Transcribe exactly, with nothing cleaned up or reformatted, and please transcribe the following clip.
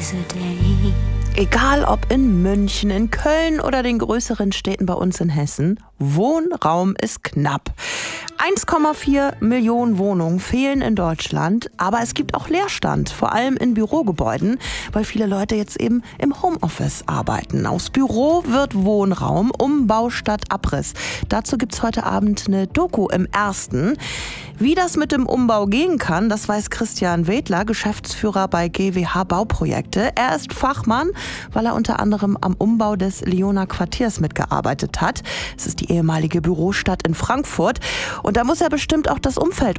Egal ob in München, in Köln oder den größeren Städten bei uns in Hessen, Wohnraum ist knapp. eins Komma vier Millionen Wohnungen fehlen in Deutschland, aber es gibt auch Leerstand, vor allem in Bürogebäuden, weil viele Leute jetzt eben im Homeoffice arbeiten. Aus Büro wird Wohnraum, Umbau statt Abriss. Dazu gibt's heute Abend eine Doku im Ersten. Wie das mit dem Umbau gehen kann, das weiß Christian Wedler, Geschäftsführer bei G W H Bauprojekte. Er ist Fachmann, weil er unter anderem am Umbau des Lyoner Quartiers mitgearbeitet hat. Es ist die ehemalige Bürostadt in Frankfurt. Und da muss er bestimmt auch das Umfeld